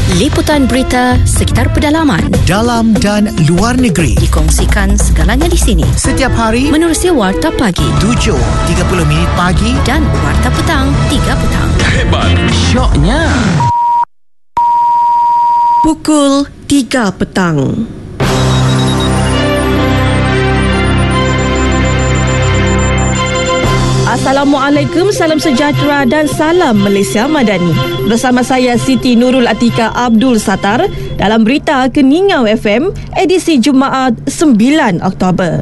Liputan berita sekitar pedalaman, dalam dan luar negeri, dikongsikan segalanya di sini. Setiap hari Menerusi Warta Pagi 7.30 minit pagi dan Warta Petang 3 petang. Hebat, syoknya. Pukul 3 petang. Assalamualaikum, salam sejahtera dan salam Malaysia Madani. Bersama saya Siti Nurul Atika Abdul Sattar dalam berita Keningau FM edisi Jumaat 9 Oktober.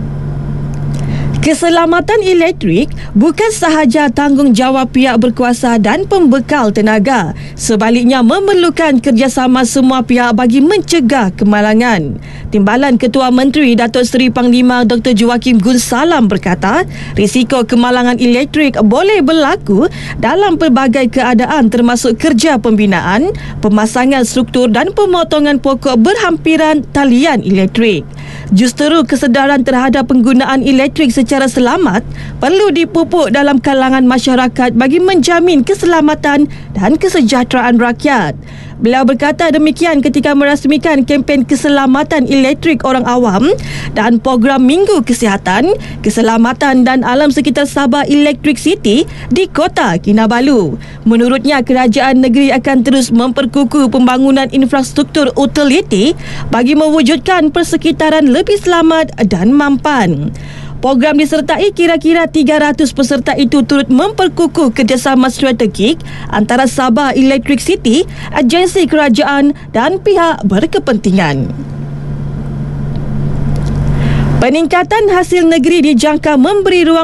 Keselamatan elektrik bukan sahaja tanggungjawab pihak berkuasa dan pembekal tenaga, sebaliknya memerlukan kerjasama semua pihak bagi mencegah kemalangan. Timbalan Ketua Menteri Datuk Seri Panglima Dr. Joaquim Gun Salam berkata, risiko kemalangan elektrik boleh berlaku dalam pelbagai keadaan termasuk kerja pembinaan, pemasangan struktur dan pemotongan pokok berhampiran talian elektrik. Justeru kesedaran terhadap penggunaan elektrik secara selamat perlu dipupuk dalam kalangan masyarakat bagi menjamin keselamatan dan kesejahteraan rakyat. Beliau berkata demikian ketika merasmikan kempen keselamatan elektrik orang awam dan program Minggu Kesihatan, Keselamatan dan Alam Sekitar Sabah Electric City di Kota Kinabalu. Menurutnya, kerajaan negeri akan terus memperkukuh pembangunan infrastruktur utiliti bagi mewujudkan persekitaran lebih selamat dan mampan. Program disertai kira-kira 300 peserta itu turut memperkukuh kerjasama strategik antara Sabah Electric City, agensi kerajaan dan pihak berkepentingan. Peningkatan hasil negeri dijangka memberi ruang